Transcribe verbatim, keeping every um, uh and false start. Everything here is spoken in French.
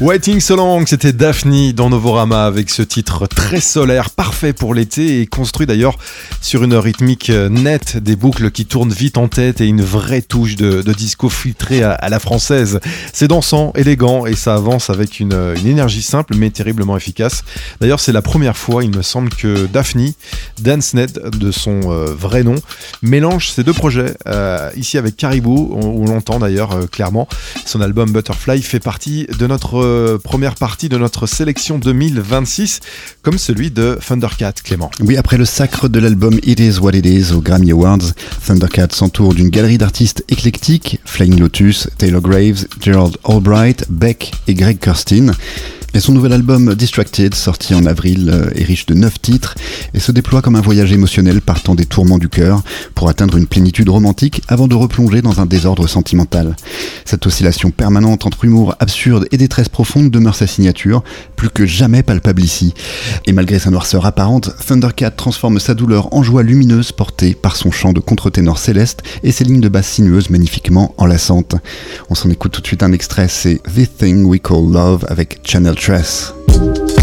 Waiting So Long, c'était Daphne dans Novorama avec ce titre très solaire, parfait pour l'été et construit d'ailleurs sur une rythmique nette, des boucles qui tournent vite en tête et une vraie touche de, de disco filtré à, à la française. C'est dansant, élégant et ça avance avec une, une énergie simple mais terriblement efficace. D'ailleurs, c'est la première fois, il me semble, que Daphne, Dancenet de son euh, vrai nom, mélange ces deux projets. Euh, ici avec Caribou, on, on l'entend d'ailleurs euh, clairement. Son album Butterfly fait partie de notre euh, première partie de notre sélection deux mille vingt-six, comme celui de Thundercat, Clément. Oui, après le sacre de l'album It Is What It Is aux Grammy Awards, Thundercat s'entoure d'une galerie d'artistes éclectiques, Flying Lotus, Taylor Graves, Gerald Albright, Beck et Greg Kurstin. Et son nouvel album Distracted, sorti en avril, est riche de neuf titres et se déploie comme un voyage émotionnel partant des tourments du cœur pour atteindre une plénitude romantique avant de replonger dans un désordre sentimental. Cette oscillation permanente entre humour absurde et détresse profonde demeure sa signature, plus que jamais palpable ici. Et malgré sa noirceur apparente, Thundercat transforme sa douleur en joie lumineuse portée par son chant de contre-ténor céleste et ses lignes de basse sinueuses magnifiquement enlaçantes. On s'en écoute tout de suite un extrait, c'est This Thing We Call Love avec Channel Tress.